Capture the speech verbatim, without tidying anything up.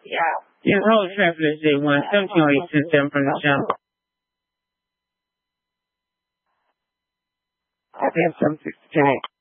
Yeah. Your whole travelers they want some noise system from the jump. I have something to say.